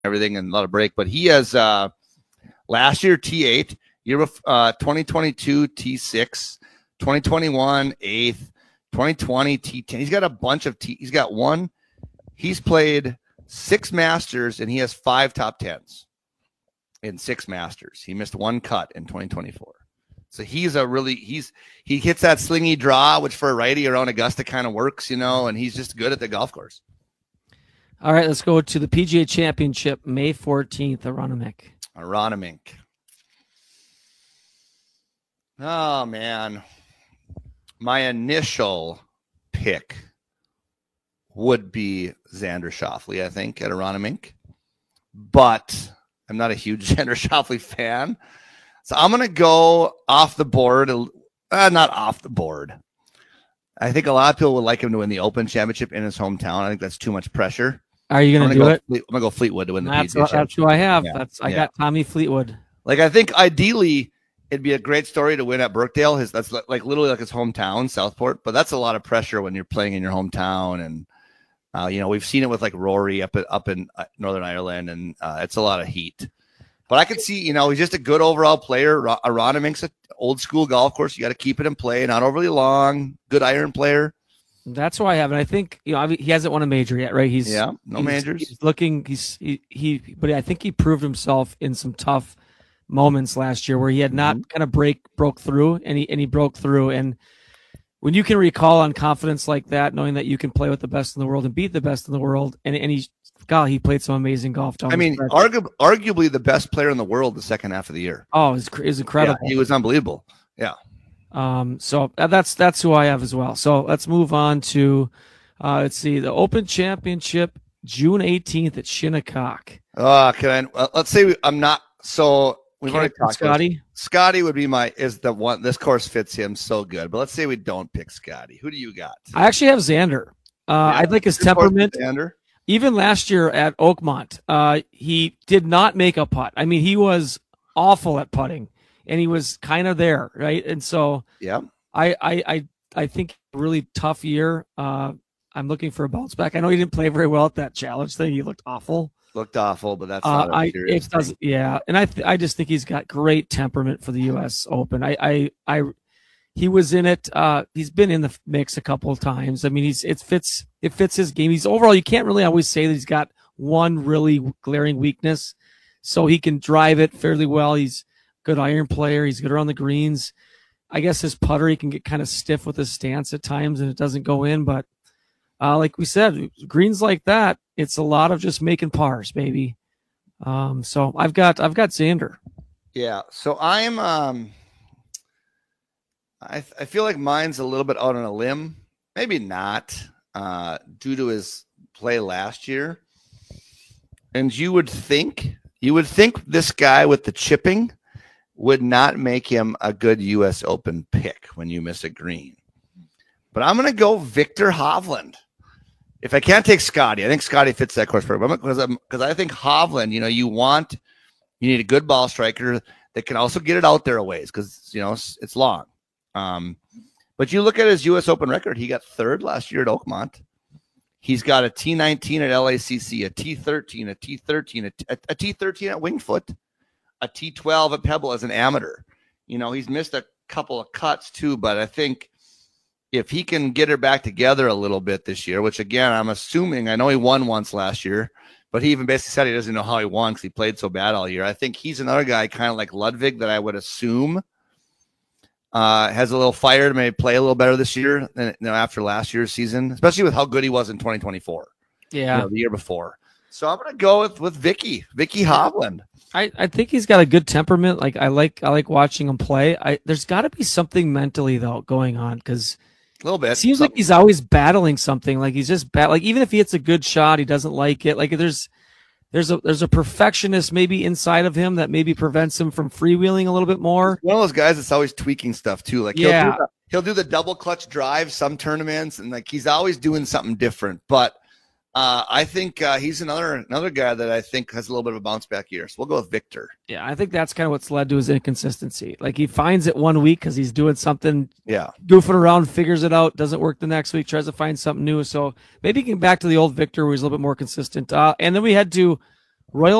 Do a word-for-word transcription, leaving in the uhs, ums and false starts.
everything and a lot of break. But he has uh, last year T eight, year uh, twenty twenty-two T six, twenty twenty-one eighth, twenty twenty T ten. He's got a bunch of T. He's got one. He's played six Masters and he has five top tens in six Masters. He missed one cut in twenty twenty-four. So he's a really he's he hits that slingy draw, which for a righty around Augusta kind of works, you know, and he's just good at the golf course. All right, let's go to the P G A Championship, May fourteenth, Aronimink. Aronimink. Oh man. My initial pick would be Xander Schauffele, I think, at Aronimink. But I'm not a huge Xander Schauffele fan. So I'm going to go off the board, uh, not off the board. I think a lot of people would like him to win the Open Championship in his hometown. I think that's too much pressure. Are you going to do go it? Fleet, I'm going to go Fleetwood to win the that's P G A what, Championship. That's who I have. Yeah. That's I yeah. got Tommy Fleetwood. Like, I think ideally it'd be a great story to win at Birkdale. His That's like literally like his hometown, Southport. But that's a lot of pressure when you're playing in your hometown. And, uh, you know, we've seen it with like Rory up, at, up in Northern Ireland, and uh, it's a lot of heat. But I could see, you know, he's just a good overall player. Aronimink's an old school golf course. You got to keep it in play, not overly long, good iron player. That's who I have. And I think, you know, he hasn't won a major yet, right? He's Yeah, no he's, majors. He's looking, he's, he, he, but I think he proved himself in some tough moments last year where he had not mm-hmm. kind of break, broke through and he, and he broke through. And when you can recall on confidence like that, knowing that you can play with the best in the world and beat the best in the world, and, and he's, God, he played some amazing golf. I mean, argu- arguably the best player in the world the second half of the year. Oh, it's it incredible. Yeah, he was unbelievable. Yeah. Um. So that's that's who I have as well. So let's move on to, uh, let's see, the Open Championship, June eighteenth at Shinnecock. Uh, can I? Uh, let's say we, I'm not. So we've already talked. Scotty. Scotty would be my is the one. This course fits him so good. But let's say we don't pick Scotty. Who do you got? I actually have Xander. Uh, yeah, I'd like his temperament. Xander. Even last year at Oakmont, uh, he did not make a putt. I mean, he was awful at putting, and he was kind of there, right? And so, yeah, I, I, I, I think a really tough year. Uh, I'm looking for a bounce back. I know he didn't play very well at that challenge thing. He looked awful. Looked awful, but that's uh, not a I. serious It doesn't. Yeah, and I, th- I just think he's got great temperament for the U S Open. I, I, I. He was in it. Uh, he's been in the mix a couple of times. I mean, he's it fits it fits his game. He's overall. You can't really always say that he's got one really glaring weakness. So he can drive it fairly well. He's a good iron player. He's good around the greens. I guess his putter, he can get kind of stiff with his stance at times, and it doesn't go in. But uh, like we said, greens like that, it's a lot of just making pars, baby. Um, so I've got I've got Xander. Yeah. So I'm. Um... I, th- I feel like mine's a little bit out on a limb. Maybe not, uh, due to his play last year. And you would think, you would think this guy with the chipping would not make him a good U S Open pick when you miss a green. But I'm going to go Victor Hovland. If I can't take Scotty, I think Scotty fits that course perfect. Because because I think Hovland, you know, you want, you need a good ball striker that can also get it out there a ways because, you know, it's, it's long. Um, but you look at his U S Open record, he got third last year at Oakmont. He's got a T nineteen at L A C C, a T thirteen, a T thirteen, a, a, a T thirteen at Winged Foot, a T twelve at Pebble as an amateur. You know, he's missed a couple of cuts too, but I think if he can get her back together a little bit this year, which again, I'm assuming, I know he won once last year, but he even basically said he doesn't know how he won because he played so bad all year. I think he's another guy kind of like Ludwig that I would assume Uh, has a little fire to maybe play a little better this year than you know, after last year's season, especially with how good he was in twenty twenty-four. Yeah, you know, the year before. So I'm gonna go with with Vicky, Vicky Hovland. I, I think he's got a good temperament. Like I like I like watching him play. I there's got to be something mentally though going on because a little bit it seems something. like he's always battling something. Like he's just bat like even if he hits a good shot, he doesn't like it. Like there's. There's a there's a perfectionist maybe inside of him that maybe prevents him from freewheeling a little bit more. One of those guys that's always tweaking stuff too. Like yeah. he'll do the, he'll do the double clutch drive some tournaments, and like he's always doing something different. But uh, I think uh, he's another another guy that I think has a little bit of a bounce back year. So we'll go with Victor. Yeah, I think that's kind of what's led to his inconsistency. Like he finds it one week because he's doing something, yeah, goofing around, figures it out, doesn't work the next week, tries to find something new. So maybe he can get back to the old Victor where he's a little bit more consistent. Uh, and then we head to Royal